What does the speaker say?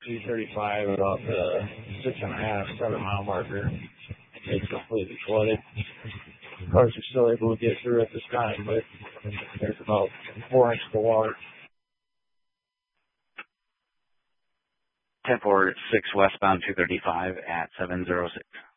235 about the 6.5, 7 mile marker. It's completely flooded. Cars are still able to get through at this time, but there's about 4 inches of water. 10-4, 6 westbound 235 at 706.